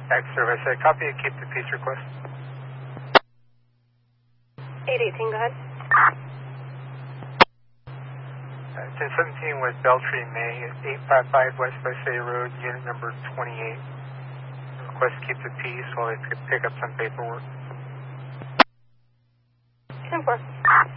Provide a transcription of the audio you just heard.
X-Service, copy, keep the peace request. 818, go ahead. 1017 West Beltry, May, 855 West Bay Road, unit number 28. Request keep the peace while they pick up some paperwork. 10-4.